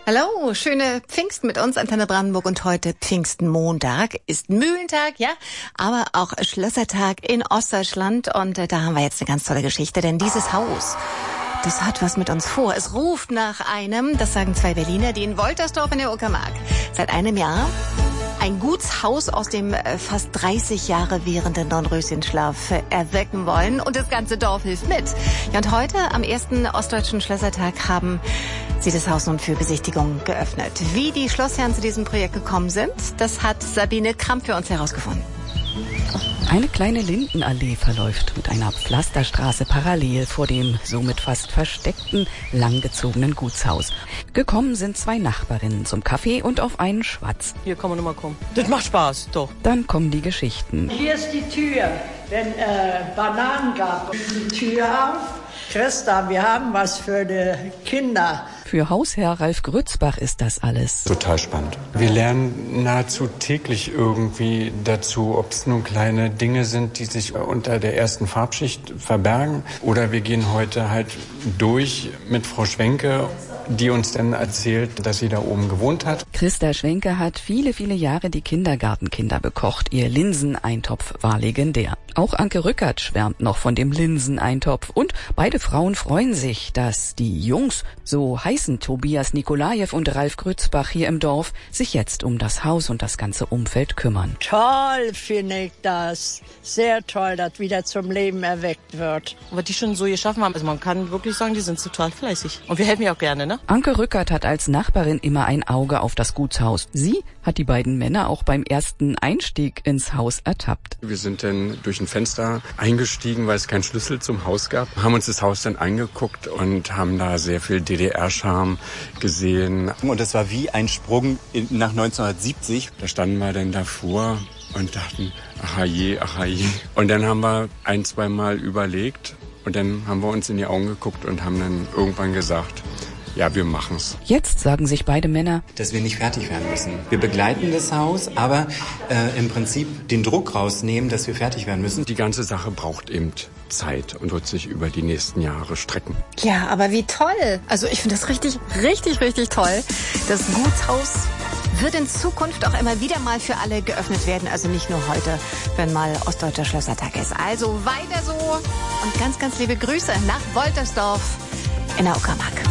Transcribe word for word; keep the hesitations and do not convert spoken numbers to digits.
Hallo, schöne Pfingsten mit uns, Antenne Brandenburg, und heute Pfingstenmontag ist Mühlentag, ja, aber auch Schlössertag in Ostdeutschland, und äh, da haben wir jetzt eine ganz tolle Geschichte, denn dieses Haus, das hat was mit uns vor. Es ruft nach einem, das sagen zwei Berliner, die in Woltersdorf in der Uckermark seit einem Jahr ein Gutshaus aus dem äh, fast dreißig Jahre währenden Dornröschenschlaf äh, erwecken wollen, und das ganze Dorf hilft mit. Ja, und heute am ersten Ostdeutschen Schlössertag haben sie das Haus nun für Besichtigung geöffnet. Wie die Schlossherren zu diesem Projekt gekommen sind, das hat Sabine Kramp für uns herausgefunden. Eine kleine Lindenallee verläuft mit einer Pflasterstraße parallel vor dem somit fast versteckten, langgezogenen Gutshaus. Gekommen sind zwei Nachbarinnen zum Kaffee und auf einen Schwatz. Hier kann man nochmal kommen. Das macht Spaß, doch. Dann kommen die Geschichten. Hier ist die Tür. Wenn äh, Bananen gab, die Tür auf. Christa, wir haben was für die Kinder. Für Hausherr Ralf Grützbach ist das alles total spannend. Wir lernen nahezu täglich irgendwie dazu, ob es nun kleine Dinge sind, die sich unter der ersten Farbschicht verbergen. Oder wir gehen heute halt durch mit Frau Schwenke, die uns dann erzählt, dass sie da oben gewohnt hat. Christa Schwenke hat viele, viele Jahre die Kindergartenkinder bekocht. Ihr Linseneintopf war legendär. Auch Anke Rückert schwärmt noch von dem Linseneintopf. Und beide Frauen freuen sich, dass die Jungs, so heißen Tobias Nikolajew und Ralf Grützbach hier im Dorf, sich jetzt um das Haus und das ganze Umfeld kümmern. Toll finde ich das. Sehr toll, dass wieder zum Leben erweckt wird. Was die schon so geschaffen haben, also man kann wirklich sagen, die sind total fleißig. Und wir helfen ja auch gerne, ne? Anke Rückert hat als Nachbarin immer ein Auge auf das Gutshaus. Sie hat die beiden Männer auch beim ersten Einstieg ins Haus ertappt. Wir sind dann durch ein Fenster eingestiegen, weil es keinen Schlüssel zum Haus gab. Haben uns das Haus dann angeguckt und haben da sehr viel D D R-Charme gesehen. Und das war wie ein Sprung in, nach neunzehnhundertsiebzig. Da standen wir dann davor und dachten, ach je, ach je. Und dann haben wir ein, zwei Mal überlegt und dann haben wir uns in die Augen geguckt und haben dann irgendwann gesagt, ja, wir machen's. Jetzt sagen sich beide Männer, dass wir nicht fertig werden müssen. Wir begleiten das Haus, aber äh, im Prinzip den Druck rausnehmen, dass wir fertig werden müssen. Die ganze Sache braucht eben Zeit und wird sich über die nächsten Jahre strecken. Ja, aber wie toll. Also ich finde das richtig, richtig, richtig toll. Das Gutshaus wird in Zukunft auch immer wieder mal für alle geöffnet werden. Also nicht nur heute, wenn mal Ostdeutscher Schlössertag ist. Also weiter so und ganz, ganz liebe Grüße nach Woltersdorf in der Uckermark.